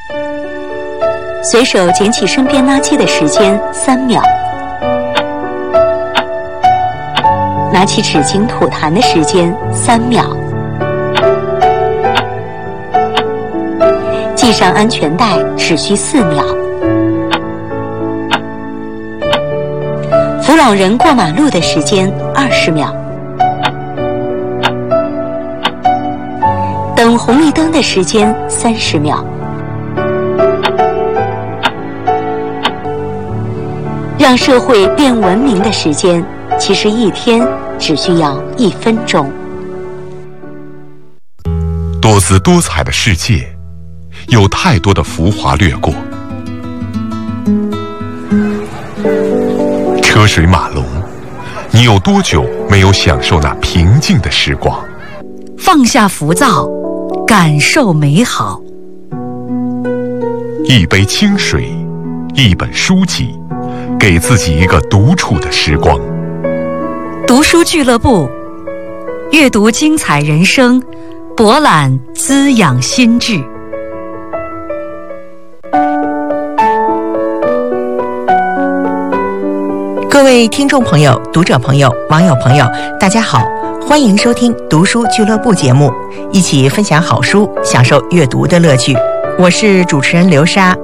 随手捡起身边垃圾的时间3秒，拿起纸巾吐痰的时间3秒，系上安全带只需4秒，扶老人过马路的时间20秒，等红绿灯的时间30秒。让社会变文明的时间，其实一天只需要1分钟。 多姿多彩的世界，有太多的浮华掠过。车水马龙，你有多久没有享受那平静的时光？ 放下浮躁，感受美好。 一杯清水，一本书籍，给自己一个独处的时光。 读书俱乐部，阅读精彩人生，博览滋养心智。 各位听众朋友、读者朋友、网友朋友，大家好，欢迎收听读书俱乐部节目，一起分享好书，享受阅读的乐趣。我是主持人刘莎。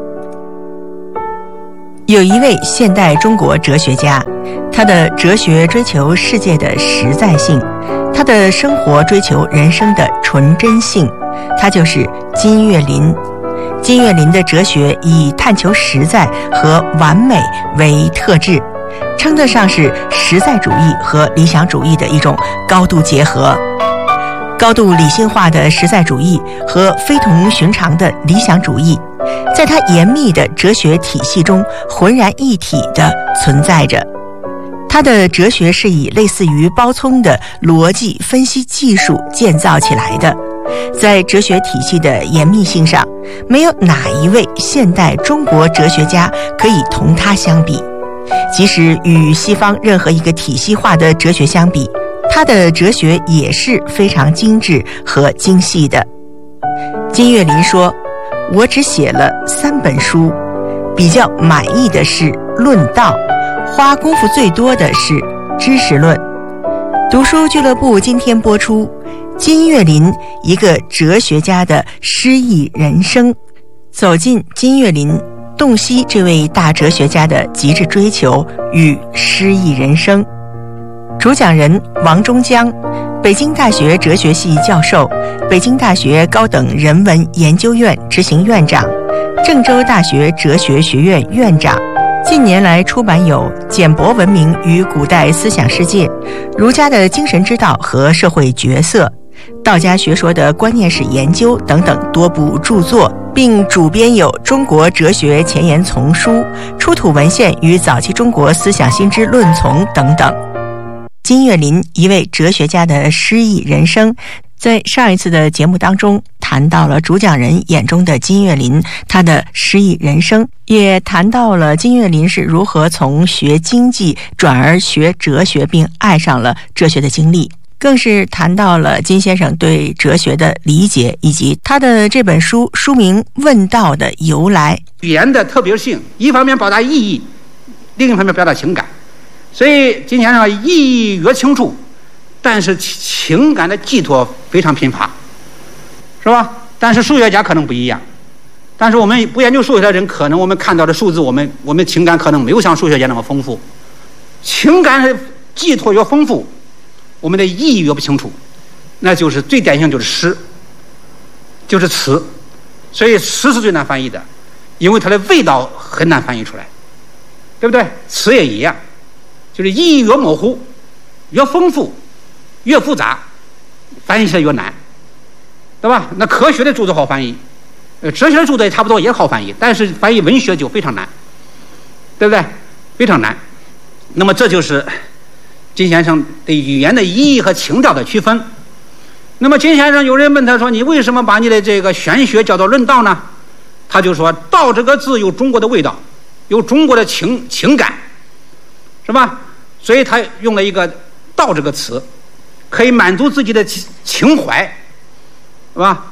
有一位现代中国哲学家，他的哲学追求世界的实在性，他的生活追求人生的纯真性，他就是金岳霖。金岳霖的哲学以探求实在和完美为特质，称得上是实在主义和理想主义的一种高度结合。高度理性化的实在主义和非同寻常的理想主义，在他严密的哲学体系中浑然一体地存在着。他的哲学是以类似于包聪的逻辑分析技术建造起来的，在哲学体系的严密性上，没有哪一位现代中国哲学家可以同他相比。即使与西方任何一个体系化的哲学相比，他的哲学也是非常精致和精细的。金岳霖说，我只写了3本书，比较满意的是《论道》，花功夫最多的是《知识论》。读书俱乐部今天播出金岳霖一个哲学家的诗意人生，走进金岳霖，洞悉这位大哲学家的极致追求与诗意人生。主讲人王中江，北京大学哲学系教授，北京大学高等人文研究院执行院长，郑州大学哲学学院院长。近年来出版有《简帛文明与古代思想世界》、儒家的精神之道和社会角色、道家学说的观念史研究等等多部著作，并主编有《中国哲学前沿丛书》、《出土文献与早期中国思想新知论丛》等等。金岳霖一位哲学家的诗意人生，在上一次的节目当中谈到了主讲人眼中的金岳霖，他的诗意人生，也谈到了金岳霖是如何从学经济转而学哲学，并爱上了哲学的经历，更是谈到了金先生对哲学的理解，以及他的这本书书名《问道》的由来。 语言的特别性，一方面表达意义，另一方面表达情感。所以金先生意义越清楚，但是情感的寄托非常贫乏，是吧？但是数学家可能不一样，但是我们不研究数学的人，可能我们看到的数字，我们情感可能没有像数学家那么丰富。情感寄托越丰富，我们的意义越不清楚，那就是最典型就是诗，就是词。所以诗是最难翻译的，因为它的味道很难翻译出来，对不对？词也一样，就是意义越模糊，越丰富，越复杂，翻译起来越难，对吧？那科学的著作好翻译，哲学的著作也差不多也好翻译，但是翻译文学就非常难，对不对？非常难。那么这就是金先生对语言的意义和情调的区分。那么金先生有人问他说，你为什么把你的这个玄学叫做论道呢？他就说，道这个字有中国的味道，有中国的情感，是吧？所以他用了一个道这个词，可以满足自己的情怀，是吧？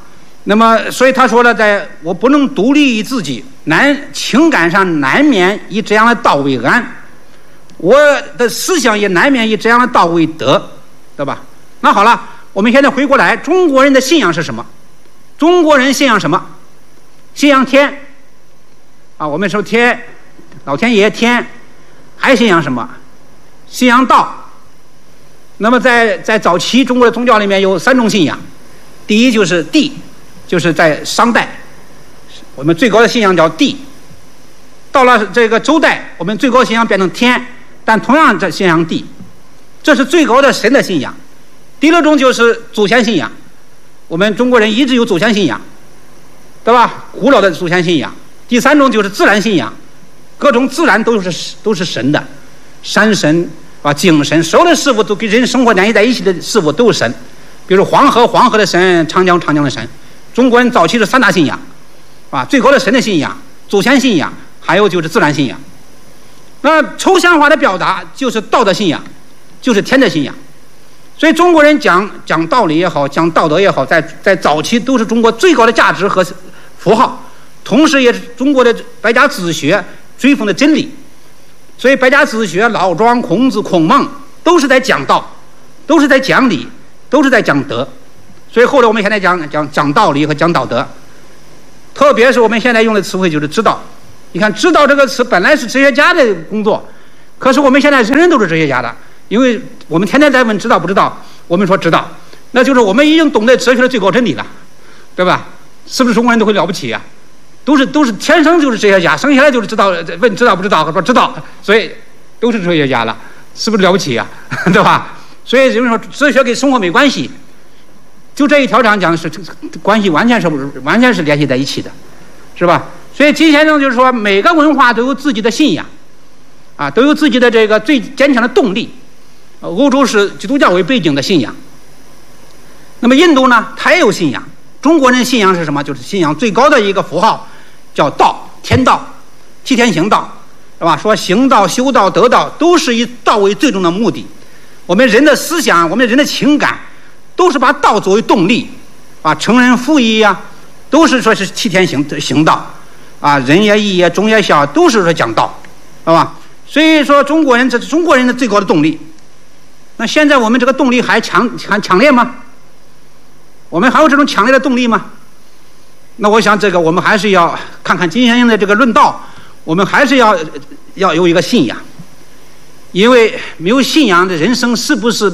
那么，所以他说了，我不能独立于自己，情感上难免以这样的道为安，我的思想也难免以这样的道为德，对吧？那好了，我们现在回过来，中国人的信仰是什么？中国人信仰什么？信仰天啊，我们说天，老天爷天，还信仰什么？信仰道。那么在早期中国的宗教里面有3种信仰，第一就是地，就是在商代，我们最高的信仰叫地。到了这个周代，我们最高信仰变成天，但同样在信仰地，这是最高的神的信仰。第2种就是祖先信仰，我们中国人一直有祖先信仰，对吧？古老的祖先信仰。第3种就是自然信仰，各种自然都是神的，山神啊、井神，所有的事物都跟人生活联系在一起的事物都是神。比如黄河的神，长江的神。中国人早期是3大信仰，啊，最高的神的信仰、祖先信仰，还有就是自然信仰。那抽象化的表达就是道德信仰，就是天的信仰。所以中国人讲道理也好，讲道德也好，在早期都是中国最高的价值和符号，同时也是中国的百家子学追奉的真理。所以百家子学，老庄、孔子、孔孟都是在讲道，都是在讲理，都是在讲德。所以后来我们现在讲道理和讲道德，特别是我们现在用的词汇就是知道。你看知道这个词本来是哲学家的工作，可是我们现在人人都是哲学家的，因为我们天天在问知道不知道，我们说知道，那就是我们已经懂得哲学的最高真理了，对吧？是不是中国人都会了不起啊？都是天生就是哲学家，生下来就是知道，问知道不知道，说知道，所以都是哲学家了，是不是了不起啊？对吧？所以人们说哲学跟生活没关系，就这一条上讲是关系完全是联系在一起的，是吧？所以金先生就是说，每个文化都有自己的信仰，啊，都有自己的这个最坚强的动力。欧洲是基督教为背景的信仰，那么印度呢，它也有信仰。中国人信仰是什么？就是信仰最高的一个符号，叫道，天道，七天行道，是吧？说行道、修道、得道，都是以道为最终的目的。我们人的思想，我们人的情感，都是把道作为动力，啊，成人复义呀，都是说是七天行道，啊，仁也义也忠也孝，都是说讲道，是吧？所以说中国人，这是中国人的最高的动力。那现在我们这个动力还强烈吗？我们还有这种强烈的动力吗？那我想这个我们还是要看看金先生的这个论道，我们还是要有一个信仰，因为没有信仰的人生是不是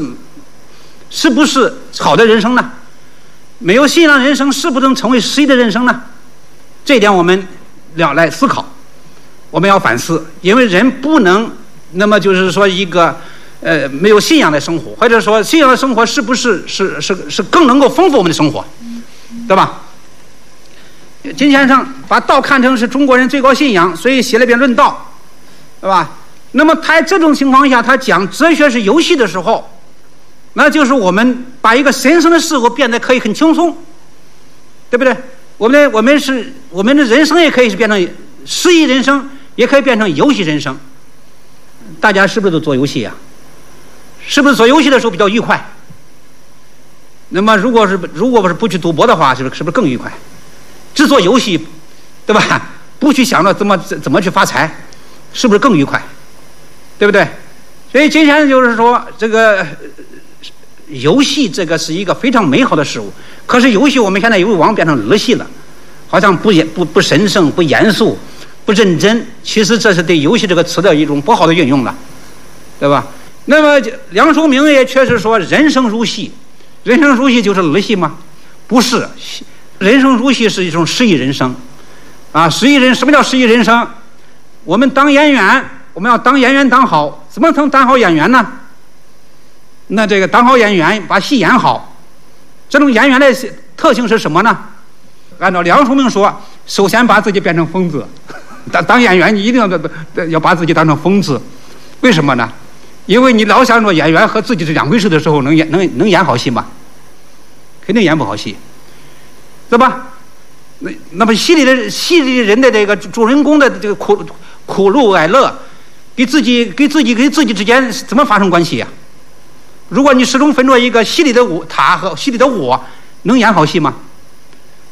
好的人生呢？没有信仰人生是不是能成为失意的人生呢？这一点我们要来思考，我们要反思，因为人不能那么就是说一个没有信仰的生活，或者说信仰的生活是不是更能够丰富我们的生活，对吧？金先生把道看成是中国人最高信仰，所以写了篇论道，对吧？那么他这种情况下，他讲哲学是游戏的时候，那就是我们把一个神圣的事物变得可以很轻松，对不对？我们的人生也可以是变成诗意人生，也可以变成游戏人生。大家是不是都做游戏啊？是不是做游戏的时候比较愉快？那么如果是不去赌博的话，是不是更愉快？只做游戏，对吧？不去想着怎么去发财，是不是更愉快？对不对？所以金先生就是说，这个游戏这个是一个非常美好的事物，可是游戏我们现在又往往变成儿戏了，好像不神圣、不严肃、不认真。其实这是对游戏这个词的一种不好的运用了，对吧？那么梁漱溟也确实说，人生如戏，人生如戏就是儿戏吗？不是，人生如戏是一种诗意人生，啊，什么叫诗意人生？我们当演员，我们要当演员当好，怎么能当好演员呢？那这个当好演员，把戏演好，这种演员的特性是什么呢？按照梁漱溟说，首先把自己变成疯子，当演员你一定要把自己当成疯子，为什么呢？因为你老想着演员和自己是两回事的时候，能演好戏吗？肯定演不好戏，对吧？那么戏里人的这个主人公的这个苦乐哀乐，跟自己之间怎么发生关系呀？如果你始终分着一个戏里的他和戏里的我，能演好戏吗？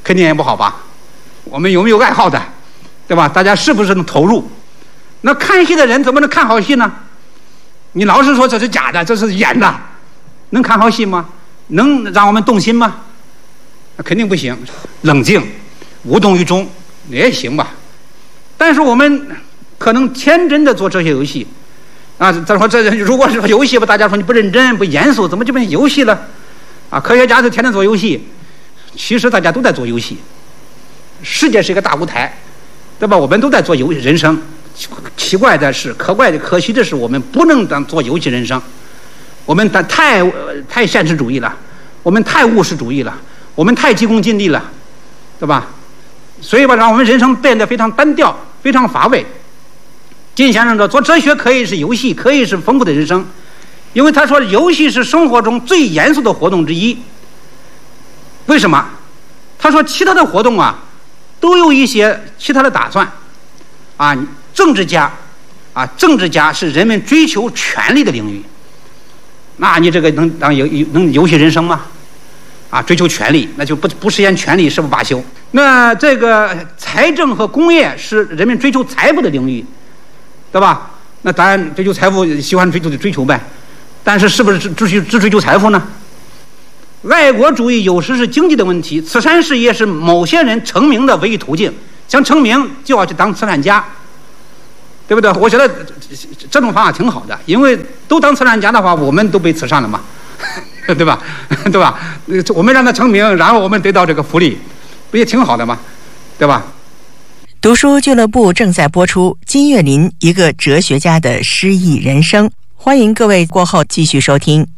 肯定也不好吧？我们有没有爱好的，对吧？大家是不是能投入？那看戏的人怎么能看好戏呢？你老是说这是假的，这是演的，能看好戏吗？能让我们动心吗？那肯定不行。冷静，无动于衷也行吧。但是我们可能天真的做这些游戏啊，咱说这如果是游戏吧，大家说你不认真不严肃，怎么就变游戏了？啊，科学家就天天做游戏，其实大家都在做游戏。世界是一个大舞台，对吧？我们都在做人生。奇怪的是，可惜的是，我们不能做游戏人生。我们太现实主义了，我们太务实主义了，我们太急功近利了，对吧？所以吧，让我们人生变得非常单调，非常乏味。金先生说，做哲学可以是游戏，可以是丰富的人生，因为他说游戏是生活中最严肃的活动之一。为什么？他说其他的活动啊，都有一些其他的打算啊。政治家是人们追求权力的领域，那你这个能游戏人生吗？啊，追求权力，那就不实现权力是不罢休。那这个财政和工业是人们追求财富的领域，对吧？那当然追求财富，喜欢追求呗，但是是不是只追求财富呢？爱国主义有时是经济的问题，慈善事业是某些人成名的唯一途径，想成名就要去当慈善家。对不对？我觉得这种方法挺好的，因为都当慈善家的话，我们都被慈善了嘛，对吧？对吧？我们让他成名，然后我们得到这个福利，不也挺好的吗？对吧？ 读书俱乐部正在播出金岳霖一个哲学家的诗意人生，欢迎各位过后继续收听。